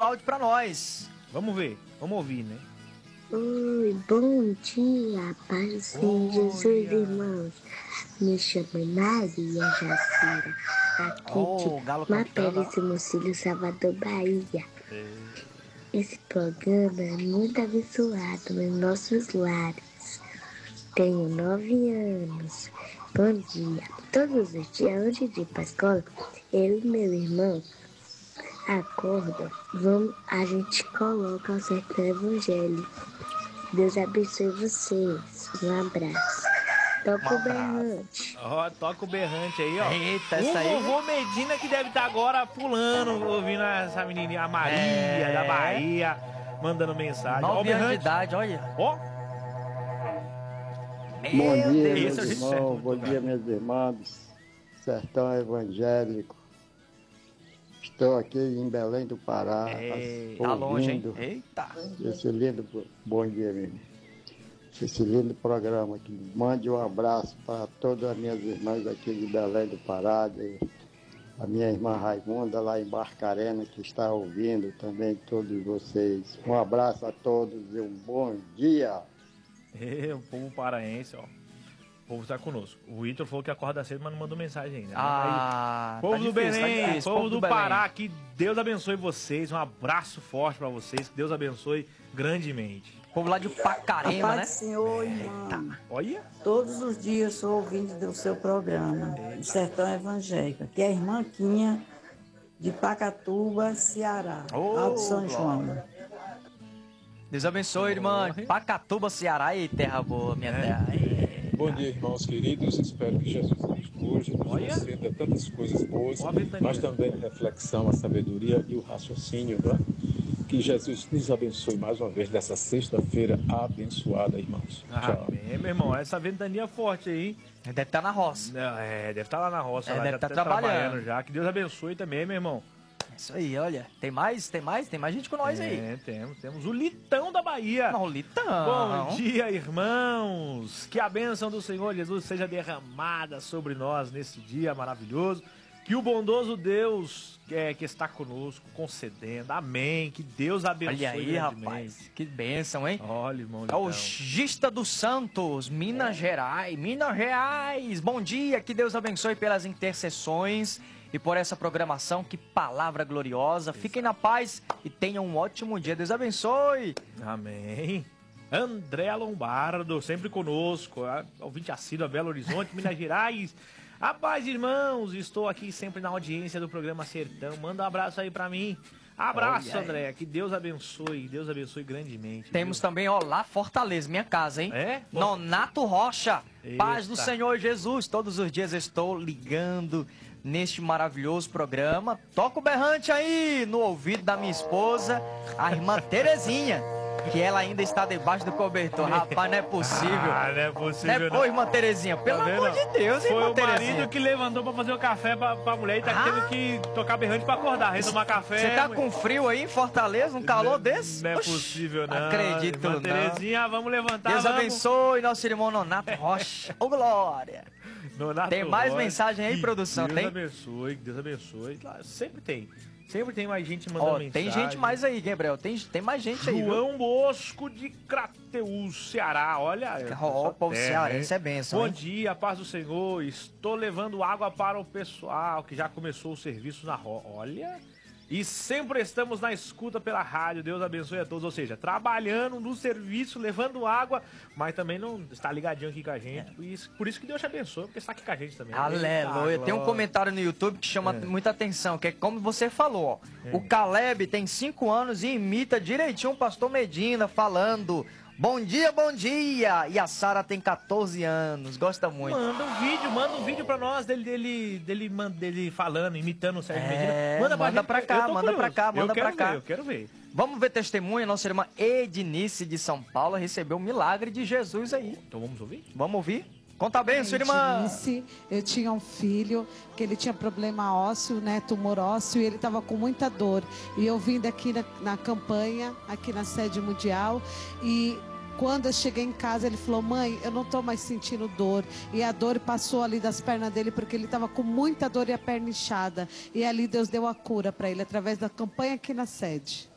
áudio pra nós. Vamos ver, vamos ouvir, né? Oi, bom dia, paz do Senhor Jesus, irmãos. Me chamo Maria Jacira, aqui Galo de cantando. Maperíssimo Cílio, Salvador, Bahia. Esse programa é muito abençoado nos nossos lares. Tenho 9 anos. Bom dia. Todos os dias, antes de ir para a escola, eu e meu irmão acordam, a gente coloca o Sertão Evangélico. Deus abençoe vocês. Um abraço. Toca o berrante. Ó, toca o berrante aí, ó. Eita, o essa aí. vovô Medina que deve estar agora pulando, ouvindo essa menininha, a Maria da Bahia, mandando mensagem. 9 anos de idade, olha. Ó. Bom dia, Deus. meus irmãos. Bom dia, meus irmãos. Sertão Evangélico. Estou aqui em Belém do Pará. Tá longe, hein? Eita. Esse lindo, bom dia, meu irmão. Esse lindo programa aqui. Mande um abraço para todas as minhas irmãs aqui de Belém do Pará, a minha irmã Raimunda lá em Barcarena, que está ouvindo também todos vocês. Um abraço a todos e um bom dia. O povo paraense, ó. O povo está conosco. O Ítalo falou que acorda cedo, mas não mandou mensagem ainda. Ah, povo tá do difícil, Belém, tá difícil. povo do Pará, que Deus abençoe vocês. Um abraço forte para vocês, que Deus abençoe grandemente. Povo lá de Pacarema, né? Senhor, irmão. Olha. Todos os dias sou ouvinte do seu programa, do Sertão Evangélico. Aqui é a irmã Quinha, de Pacatuba, Ceará, Alto São João. Deus abençoe, irmã. Pacatuba, Ceará. E terra boa, minha terra. Bom dia, irmãos queridos. Espero que Jesus hoje nos conceda tantas coisas boas, mas também a reflexão, a sabedoria e o raciocínio, né? Que Jesus nos abençoe mais uma vez nessa sexta-feira abençoada, irmãos. Tchau. Amém, meu irmão. Essa ventania forte aí. Deve estar na roça. Deve estar lá na roça. Lá, deve já estar tá trabalhando já. Que Deus abençoe também, meu irmão. Isso aí, olha. Tem mais gente com nós aí. Temos o Litão da Bahia. Não, o Litão. Bom dia, irmãos. Que a bênção do Senhor Jesus seja derramada sobre nós nesse dia maravilhoso. Que o bondoso Deus que está conosco concedendo. Amém. Que Deus abençoe. Olha aí, rapaz. Que bênção, hein? Olha, irmão. É o Gista dos Santos, Minas Gerais. Minas Gerais. Bom dia. Que Deus abençoe pelas intercessões e por essa programação. Que palavra gloriosa. Fiquem na paz e tenham um ótimo dia. Deus abençoe. Amém. André Lombardo, sempre conosco. Ouvinte assíduo a Belo Horizonte, Minas Gerais. A paz, irmãos. Estou aqui sempre na audiência do programa Sertão. Manda um abraço aí pra mim. Abraço, André. Que Deus abençoe grandemente. Temos também, ó, lá Fortaleza, minha casa, hein? É? Nonato Rocha. Eita. Paz do Senhor Jesus. Todos os dias estou ligando neste maravilhoso programa. Toca o berrante aí no ouvido da minha esposa, a irmã Terezinha, que ela ainda está debaixo do cobertor. Rapaz, não é possível. Não é possível, não. Ô, irmã Terezinha, pelo amor de Deus, Foi irmã o Terezinha. marido que levantou pra fazer o café pra mulher e tá tendo que tocar berrante pra acordar, retomar café. Você tá com frio aí em Fortaleza, um calor desse? Não é possível, não. Acredito, irmã não. Terezinha, vamos levantar, Deus vamos. abençoe nosso irmão Nonato Rocha. Ô, glória. Nonato Tem mais Rocha. mensagem aí, produção? Deus Tem? abençoe, Deus abençoe. Claro, sempre tem. Sempre tem mais gente mandando mensagem. Tem gente mais aí, Gabriel. Tem mais gente aí. João Bosco de Crateús, Ceará. Olha. Ó, o povo cearense é bênção. Bom hein? dia, paz do Senhor. Estou levando água para o pessoal que já começou o serviço na roça. Olha. E sempre estamos na escuta pela rádio. Deus abençoe a todos. Ou seja, trabalhando no serviço, levando água, mas também não está ligadinho aqui com a gente. Por isso que Deus te abençoe, porque está aqui com a gente também. Aleluia. Tem um comentário no YouTube que chama muita atenção, que é como você falou, ó. O Caleb tem 5 anos e imita direitinho o pastor Medina falando: bom dia, bom dia! E a Sara tem 14 anos, gosta muito. Manda um vídeo pra nós dele falando, imitando o Sérgio Medina. Manda pra cá. Eu quero ver. Vamos ver testemunha. Nossa irmã Ednice de São Paulo recebeu o milagre de Jesus aí. Então vamos ouvir? Vamos ouvir? Conta bem, sua irmã. Eu tinha um filho que ele tinha problema ósseo, né, tumor ósseo, e ele estava com muita dor. E eu vim daqui na campanha, aqui na sede mundial, e quando eu cheguei em casa, ele falou: mãe, eu não estou mais sentindo dor. E a dor passou ali das pernas dele, porque ele estava com muita dor e a perna inchada. E ali Deus deu a cura para ele, através da campanha aqui na sede.